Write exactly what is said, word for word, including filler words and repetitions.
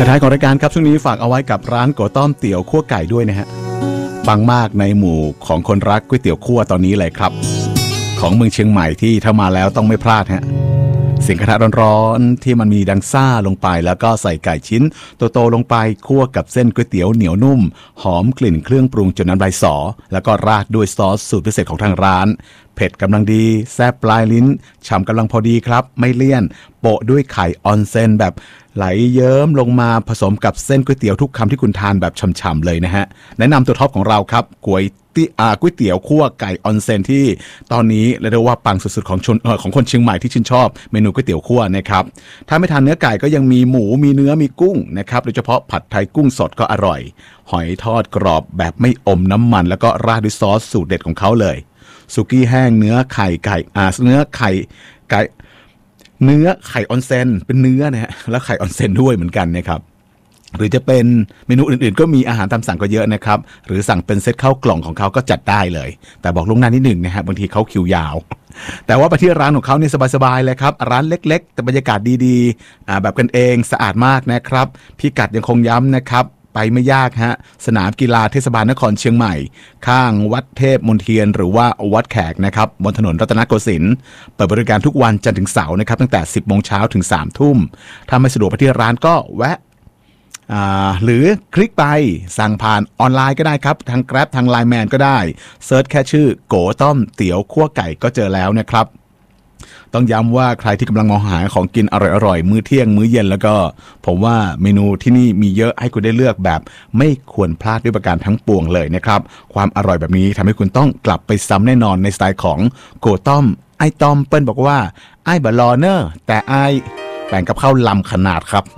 ท้ายของรายการครับช่วงนี้ฝากเอาไว้กับร้านโกต้อมเตี๋ยวคั่วไก่ด้วยนะฮะปังมากในหมู่ของคนรักก๋วยเตี๋ยวคั่วตอนนี้เลยครับของเมืองเชียงใหม่ที่ถ้ามาแล้วต้องไม่พลาดฮะเสียงกระทะร้อนๆที่มันมีดังซ่าลงไปแล้วก็ใส่ไก่ชิ้นโตๆลงไปคั่วกับเส้นก๋วยเตี๋ยวเหนียวนุ่มหอมกลิ่นเครื่องปรุงจนน้ำลายสอแล้วก็ราดด้วยซอสสูตรพิเศษของทางร้านเผ็ดกำลังดีแซ่บปลายลิ้นฉ่ำกำลังพอดีครับไม่เลี่ยนโปะด้วยไข่ออนเซนแบบไหลเยิ้มลงมาผสมกับเส้นก๋วยเตี๋ยวทุกคำที่คุณทานแบบฉ่ำๆเลยนะฮะแนะนำตัวท็อปของเราครับก๋วยที่อ่าก๋วยเตี๋ยวคั่วไก่ออนเซนที่ตอนนี้เรียกว่าปังสุดๆของชนเอ่อของคนเชียงใหม่ที่ชื่นชอบเมนูก๋วยเตี๋ยวคั่วนะครับถ้าไม่ทานเนื้อไก่ก็ยังมีหมูมีเนื้อมีกุ้งนะครับโดยเฉพาะผัดไทยกุ้งสดก็อร่อยหอยทอดกรอบแบบไม่อมน้ำมันแล้วก็ราดด้วยซอสสูตรเด็ดของเขาเลยสุกี้แห้งเนื้อไข่ไก่อ่าเนื้อไข่ไก่เนื้อไข่ออนเซนเป็นเนื้อนะฮะแล้วไข่ออนเซนด้วยเหมือนกันนะครับหรือจะเป็นเมนูอื่นๆก็มีอาหารตามสั่งก็เยอะนะครับหรือสั่งเป็นเซตข้าวกล่องของเขาก็จัดได้เลยแต่บอกล่วงหน้านิดหนึ่งนะฮะบางทีเขาคิวยาวแต่ว่าไปที่ร้านของเขาเนี่ยสบายๆเลยครับร้านเล็กๆแต่บรรยากาศดีๆอ่าแบบกันเองสะอาดมากนะครับพิกัดยังคงย้ำนะครับไปไม่ยากฮะสนามกีฬาเทศบาลนครเชียงใหม่ข้างวัดเทพมนเทียนหรือว่าวัดแขกนะครับบนถนนรัตนโกสินทร์เปิดบริการทุกวันจันทร์ถึงเสาร์นะครับตั้งแต่ สิบโมงเช้าถึง สามทุ่มถ้าไม่สะดวกไปที่ร้านก็แวะหรือคลิกไปสั่งผ่านออนไลน์ก็ได้ครับทาง Grab ทาง ไลน์ แมน ก็ได้เซิร์ชแค่ชื่อโกต้อมเตี๋ยวคั่วไก่ก็เจอแล้วนะครับต้องย้ำว่าใครที่กำลังมองหาของกินอร่อยๆมื้อเที่ยงมื้อเย็นแล้วก็ผมว่าเมนูที่นี่มีเยอะให้คุณได้เลือกแบบไม่ควรพลาดด้วยประการทั้งปวงเลยนะครับความอร่อยแบบนี้ทำให้คุณต้องกลับไปซ้ำแน่นอนในสไตล์ของโกต้อมไอต้อมเปิ้ลบอกว่าไอบะลอเนอร์แต่ไอแบ่งกับข้าวลำขนาดครับ